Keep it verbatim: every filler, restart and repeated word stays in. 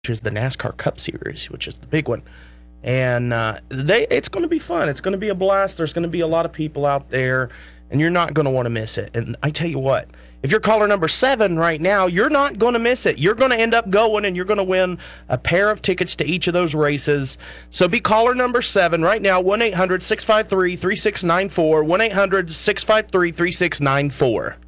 which is the NASCAR Cup Series, which is the big one. And uh, they it's going to be fun. It's going to be a blast. There's going to be a lot of people out there, and you're not going to want to miss it. And I tell you what, if you're caller number seven right now, you're not going to miss it. You're going to end up going, and you're going to win a pair of tickets to each of those races. So be caller number seven right now, one eight hundred six five three three six nine four, one eight hundred six five three three six nine four.